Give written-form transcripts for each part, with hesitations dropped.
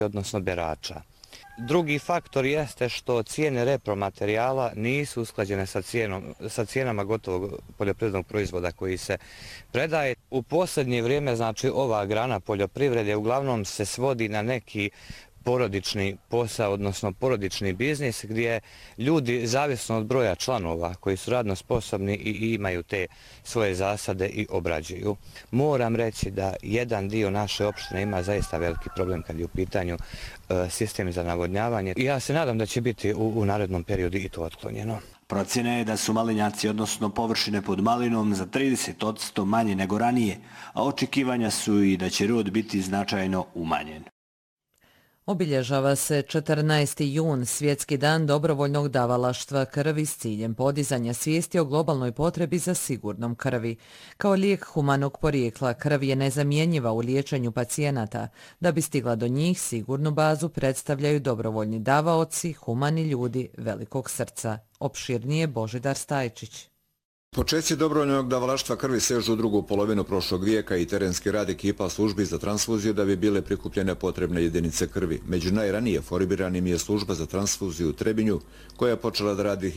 odnosno berača. Drugi faktor jeste što cijene repromaterijala nisu usklađene sa cijenama gotovog poljoprivrednog proizvoda koji se predaje. U posljednje vrijeme, znači, ova grana poljoprivrede uglavnom se svodi na neki porodični posao, odnosno porodični biznis, gdje ljudi, zavisno od broja članova koji su radno sposobni i imaju te svoje zasade i obrađuju. Moram reći da jedan dio naše opštine ima zaista veliki problem kad je u pitanju sistem za navodnjavanje. I ja se nadam da će biti u narednom periodu i to otklonjeno. Procjena je da su malinjaci, odnosno površine pod malinom, za 30% manje nego ranije, a očekivanja su i da će rod biti značajno umanjen. Obilježava se 14. jun, Svjetski dan dobrovoljnog davalaštva krvi s ciljem podizanja svijesti o globalnoj potrebi za sigurnom krvi. Kao lijek humanog porijekla, krv je nezamjenjiva u liječenju pacijenata. Da bi stigla do njih, sigurnu bazu predstavljaju dobrovoljni davaoci, humani ljudi velikog srca. Opširnije Božidar Stajčić. Počeci dobrovoljnog davalaštva krvi sežu u drugu polovinu prošlog vijeka i terenski rad ekipa službi za transfuziju da bi bile prikupljene potrebne jedinice krvi. Među najranije formiranim je služba za transfuziju u Trebinju, koja je počela da radi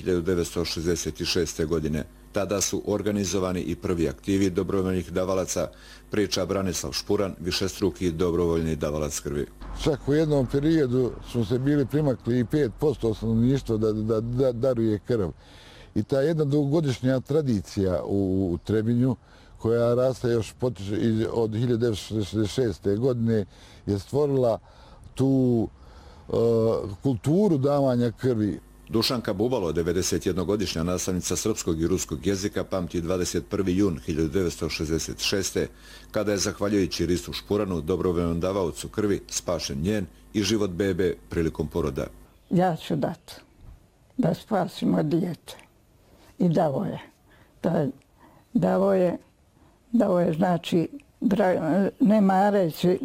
1966. godine. Tada su organizovani i prvi aktivi dobrovoljnih davalaca, priča Branislav Špuran, višestruki dobrovoljni davalac krvi. Čak u jednom periodu smo se bili primakli i 5% stanovništva da daruje krv. I ta jedna dugogodišnja tradicija u Trebinju, koja raste još od 1966. godine, je stvorila tu kulturu davanja krvi. Dušanka Bubalo, 91-godišnja nastavnica srpskog i ruskog jezika, pamti 21. jun 1966. kada je, zahvaljujući Ristu Špuranu, dobrovoljnom davaocu krvi, spašen njen i život bebe prilikom poroda. Ja ću dati da spasimo dijete. I davo je. Davo je, znači, ne marajući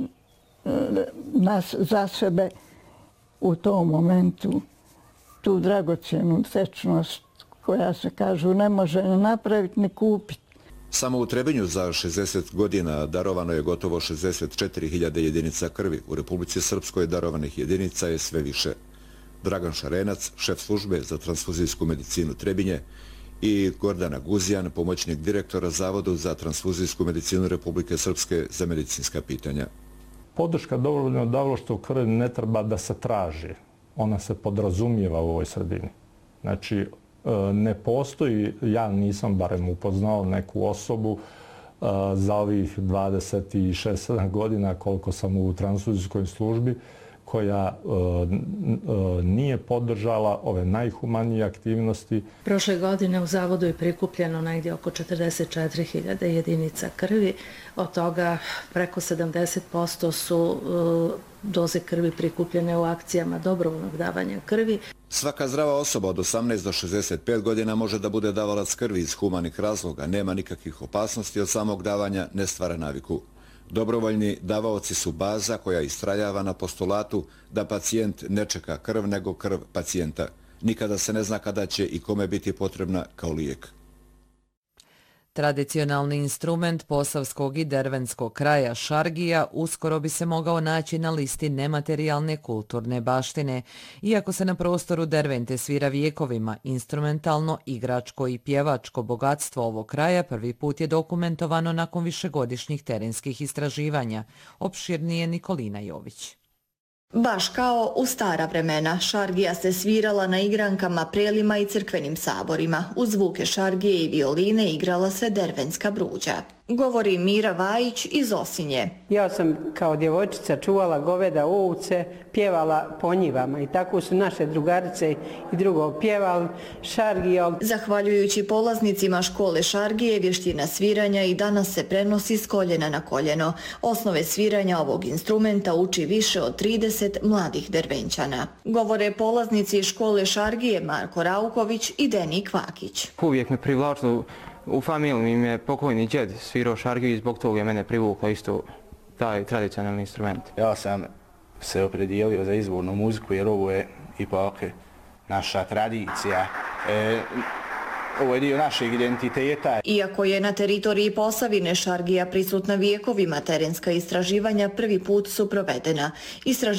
nas za sebe u tom momentu, tu dragocjenu sečnost koja se, kažu, ne može ni napraviti ni kupiti. Samo u Trebinju za 60 godina darovano je gotovo 64.000 jedinica krvi. U Republici Srpskoj darovanih jedinica je sve više. Dragan Šarenac, šef službe za transfuzijsku medicinu Trebinje, i Gordana Guzijan, pomoćnik direktora Zavodu za transfuzijsku medicinu Republike Srpske za medicinska pitanja. Podrška dobrovoljnog davalaštva krvi ne treba da se traži. Ona se podrazumijeva u ovoj sredini. Znači, ne postoji, ja nisam barem upoznao neku osobu za ovih 26-7 godina koliko sam u transfuzijskoj službi, koja nije podržala ove najhumanije aktivnosti. Prošle godine u Zavodu je prikupljeno negdje oko 44.000 jedinica krvi. Od toga preko 70% su doze krvi prikupljene u akcijama dobrovoljnog davanja krvi. Svaka zdrava osoba od 18 do 65 godina može da bude davalac krvi iz humanih razloga. Nema nikakvih opasnosti od samog davanja, ne stvara naviku. Dobrovoljni davaoci su baza koja istraljava na postulatu da pacijent ne čeka krv nego krv pacijenta. Nikada se ne zna kada će i kome biti potrebna kao lijek. Tradicionalni instrument posavskog i dervenskog kraja šargija uskoro bi se mogao naći na listi nematerijalne kulturne baštine. Iako se na prostoru Dervente svira vjekovima, instrumentalno, igračko i pjevačko bogatstvo ovog kraja prvi put je dokumentovano nakon višegodišnjih terenskih istraživanja. Opširnije Nikolina Jović. Baš kao u stara vremena, šargija se svirala na igrankama, prelima i crkvenim saborima. Uz zvuke šargije i violine igrala se dervenska bruđa. Govori Mira Vajić iz Osinje. Ja sam kao djevojčica čuvala goveda, ovce, pjevala po njivama i tako su naše drugarice i drugo pjevali šargijom. Zahvaljujući polaznicima škole šargije, vještina sviranja i danas se prenosi s koljena na koljeno. Osnove sviranja ovog instrumenta uči više od 30 mladih dervenčana. Govore polaznici škole šargije Marko Rauković i Deni Kvakić. Uvijek me privlačilo. U familiji mi je pokojni djed svirao šargiju i zbog toga je mene privuklo isto taj tradicionalni instrument. Ja sam se opredijelio za izvornu muziku jer ovo je ipak naša tradicija. Ovo je dio našeg identiteta. Iako je na teritoriji Posavine šargija prisutna vijekovima, terenska istraživanja prvi put su provedena.